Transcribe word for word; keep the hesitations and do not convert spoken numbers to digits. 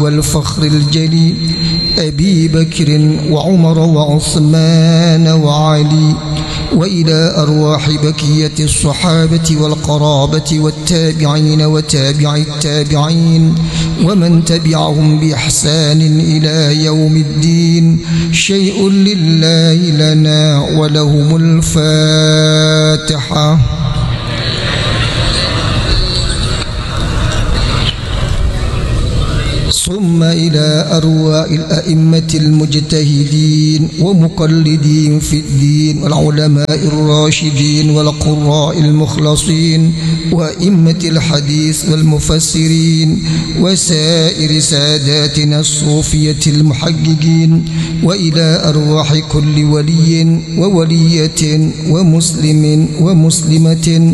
والفخر الجلي أبي بكر وعمر وعثمان وعلي، وإلى أرواح بقية الصحابة والقرابة والتابعين وتابع التابعين ومن تبعهم بإحسان إلى يوم الدين. شيء لله لنا ولهم الفاتحة. ثم إلى أرواح الأئمة المجتهدين ومقلدين في الدين والعلماء الراشدين والقراء المخلصين وأئمة الحديث والمفسرين وسائر ساداتنا الصوفية المحققين، وإلى أرواح كل ولي وولية ومسلم ومسلمة